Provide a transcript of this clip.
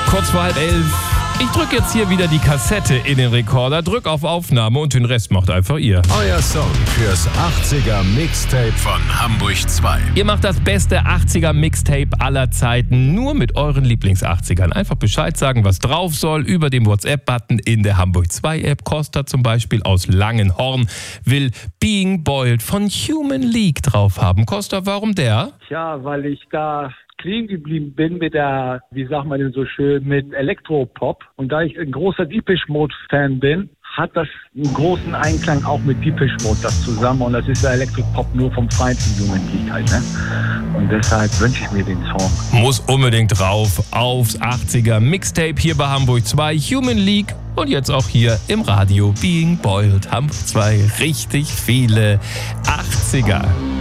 Kurz vor 10:30. Ich drücke jetzt hier wieder die Kassette in den Rekorder, drück auf Aufnahme und den Rest macht einfach ihr. Euer Song fürs 80er Mixtape von Hamburg 2. Ihr macht das beste 80er Mixtape aller Zeiten, nur mit euren Lieblings-80ern. Einfach Bescheid sagen, was drauf soll, über den WhatsApp-Button in der Hamburg 2 App. Costa zum Beispiel aus Langenhorn will Being Boiled von Human League drauf haben. Costa, warum der? Ja, weil ich da clean geblieben bin mit der, wie sagt man denn so schön, mit Elektropop. Und da ich ein großer Depeche Mode Fan bin, hat das einen großen Einklang auch mit Depeche Mode das zusammen. Und das ist der Elektropop nur vom feinsten Human League halt, ne? Und deshalb wünsche ich mir den Song. Muss unbedingt drauf aufs 80er Mixtape hier bei Hamburg 2, Human League. Und jetzt auch hier im Radio Being Boiled, Hamburg 2, richtig viele 80er.